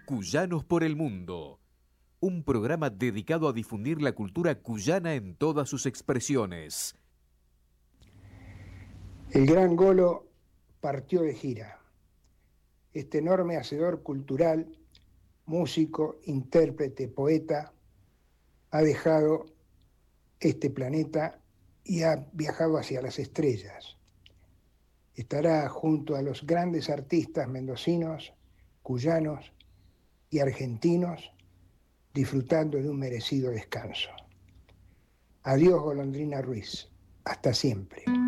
Cuyanos por el Mundo, un programa dedicado a difundir la cultura cuyana en todas sus expresiones. El gran Golo partió de gira. Este enorme hacedor cultural, músico, intérprete, poeta, ha dejado este planeta y ha viajado hacia las estrellas. Estará junto a los grandes artistas mendocinos, cuyanos y argentinos, disfrutando de un merecido descanso. Adiós, Golondrina Ruiz. Hasta siempre.